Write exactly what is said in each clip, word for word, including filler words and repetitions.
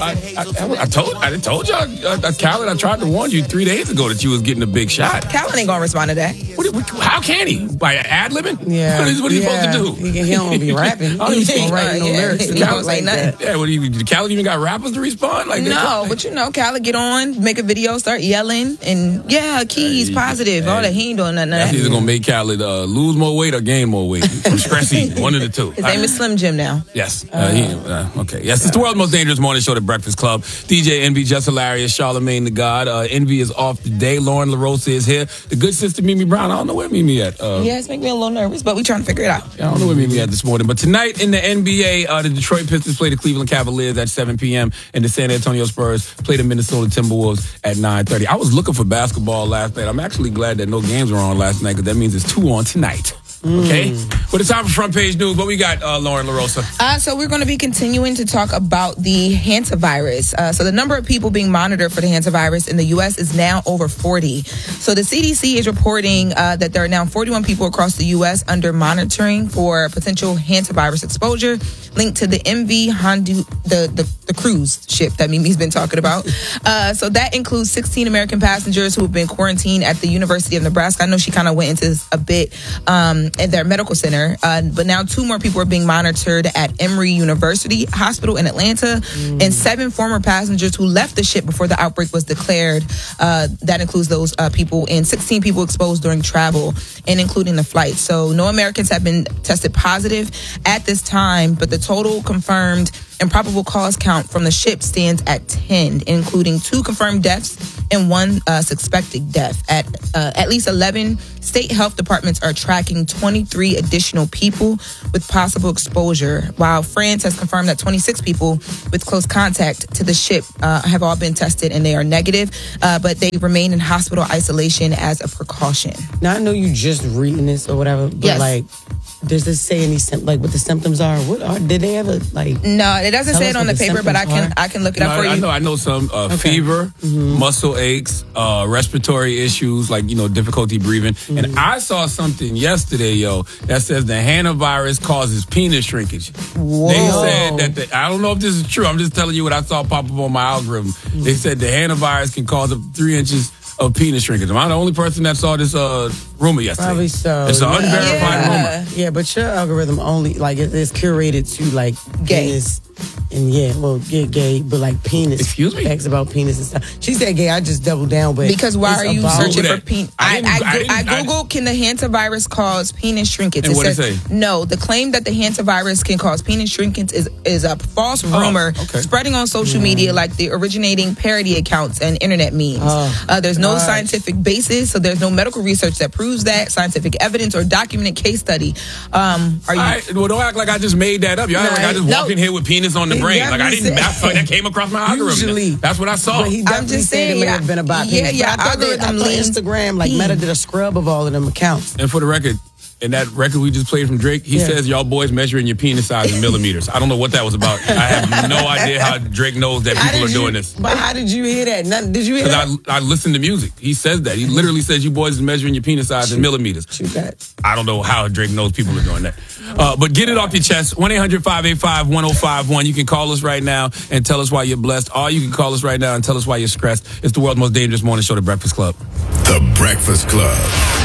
I, I, I told I told y'all, uh, Khaled, I tried to warn you three days ago that you was getting a big shot. Khaled ain't gonna respond to that. What, what, how can he? By ad-libbing? Yeah. What is, what are you yeah. supposed to do? He, he don't be rapping. Oh, He he ain't writing no yeah. lyrics. He don't say nothing. Yeah, what do you, Khaled even got rappers to respond? Like No, but you know, Khaled get on, make a video, start yelling, and yeah, keys, Hey, positive, hey. all that. He ain't doing nothing of That's that. either gonna make Khaled uh, lose more weight or gain more weight from stress eating. One of the two. His name is Slim Jim now. Yes. Uh, he, uh, okay. Yes, it's the world's most dangerous morning show, The Breakfast Club. D J Envy, just hilarious. Charlamagne the God. Uh, Envy is off today. Lauren LaRosa is here. The good sister Mimi Brown. I don't know where Mimi at. Uh, Yeah, it's making me a little nervous, but we trying to figure it out. I don't know where Mimi at this morning. But tonight in the N B A, uh, the Detroit Pistons play the Cleveland Cavaliers at seven p.m. and the San Antonio Spurs play the Minnesota Timberwolves at nine thirty. I was looking for basketball last night. I'm actually glad that no games were on last night because that means it's two on tonight. Okay? Mm. Well, it's time for front page news. What we got, uh, Lauren LaRosa? Uh, so we're going to be continuing to talk about the hantavirus. Uh, so the number of people being monitored for the hantavirus in the U S is now over forty. So the C D C is reporting uh, that there are now forty-one people across the U S under monitoring for potential hantavirus exposure linked to the M V Hondu, the, the, the cruise ship that Mimi's been talking about. Uh, so that includes sixteen American passengers who have been quarantined at the University of Nebraska. I know she kind of went into this a bit. Um, at their medical center, uh, but now two more people are being monitored at Emory University Hospital in Atlanta, mm. and seven former passengers who left the ship before the outbreak was declared. Uh, that includes those uh, people, and sixteen people exposed during travel, and including the flight. So no Americans have been tested positive at this time, but the total confirmed and probable cause count from the ship stands at ten, including two confirmed deaths and one uh, suspected death. At uh, at least eleven state health departments are tracking twenty-three additional people with possible exposure, while France has confirmed that twenty-six people with close contact to the ship uh, have all been tested and they are negative, uh, but they remain in hospital isolation as a precaution. Now, I know you just reading this or whatever, but yes. like, does this say any like what the symptoms are? What are did they ever like? No, it doesn't say it on the, the paper, but I can are. I can look it no, up for I, you. I know I know some uh, okay. fever, mm-hmm. muscle aches, uh, respiratory issues like you know difficulty breathing, mm-hmm. and I saw something yesterday, yo, that says the hantavirus causes penis shrinkage. Whoa. They said that the, I don't know if this is true. I'm just telling you what I saw pop up on my algorithm. Mm-hmm. They said the hantavirus can cause up to three inches of penis shrinkage. Am I the only person that saw this uh, rumor yesterday? Probably so. It's an yeah. unverified yeah. rumor. Yeah, but your algorithm only, like, it's curated to, like, gay. Penis. And yeah, well, yeah, gay, but like penis. Excuse me? Facts about penis and stuff. She said gay, I just doubled down, but. Because why are you searching for penis? I, I, I, I, I Googled, can the hantavirus cause penis shrinkage? And it what says, it say? No, the claim that the hantavirus can cause penis shrinkage is, is a false rumor oh, okay. spreading on social mm. media like the originating parody accounts and internet memes. Oh, uh, there's no right. scientific basis, so there's no medical research that proves that, scientific evidence or documented case study. Um, are you? Right, well, don't act like I just made that up. Y'all act like I just no. walked in here with penis on the brain. Yeah, like I didn't. That's that came across my algorithm. Usually, that's what I saw. But he I'm definitely just said saying, it may yeah, have been about yeah, penis. yeah. But I thought, that, I thought Instagram, like Meta, did a scrub of all of them accounts. And for the record, in that record we just played from Drake, he yeah. says y'all boys measuring your penis size in millimeters. I don't know what that was about. I have no idea how Drake knows that people are you, doing this. But how did you hear that? None, did you hear that? I, I listen to music. He says that. He literally says you boys are measuring your penis size Shoot. in millimeters. Shoot that. I don't know how Drake knows people are doing that. Uh, but get it off your chest. one eight hundred five eight five one oh five one. You can call us right now and tell us why you're blessed. Or you can call us right now and tell us why you're stressed. It's the world's most dangerous morning show, The Breakfast Club. The Breakfast Club.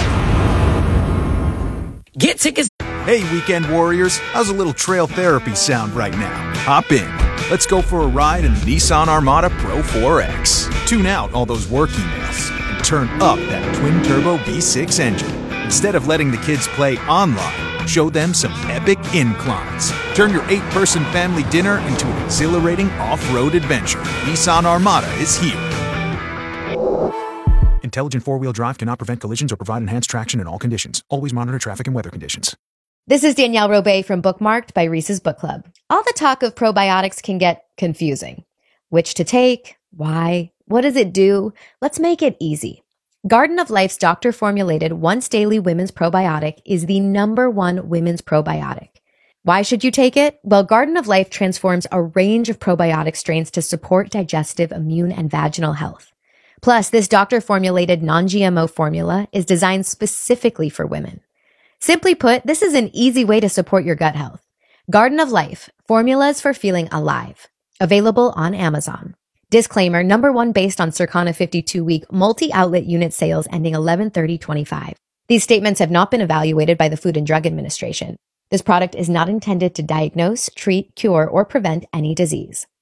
Get tickets. Hey, weekend warriors. How's a little trail therapy sound right now? Hop in. Let's go for a ride in the Nissan Armada Pro four X. Tune out all those work emails and turn up that twin-turbo V six engine. Instead of letting the kids play online, show them some epic inclines. Turn your eight-person family dinner into an exhilarating off-road adventure. Nissan Armada is here. Intelligent four-wheel drive cannot prevent collisions or provide enhanced traction in all conditions. Always monitor traffic and weather conditions. This is Danielle Robay from Bookmarked by Reese's Book Club. All the talk of probiotics can get confusing. Which to take? Why? What does it do? Let's make it easy. Garden of Life's doctor-formulated once-daily women's probiotic is the number one women's probiotic. Why should you take it? Well, Garden of Life transforms a range of probiotic strains to support digestive, immune, and vaginal health. Plus, this doctor-formulated non-G M O formula is designed specifically for women. Simply put, this is an easy way to support your gut health. Garden of Life, formulas for feeling alive. Available on Amazon. Disclaimer, number one based on Circana fifty-two week multi-outlet unit sales ending eleven thirty twenty-five. These statements have not been evaluated by the Food and Drug Administration. This product is not intended to diagnose, treat, cure, or prevent any disease.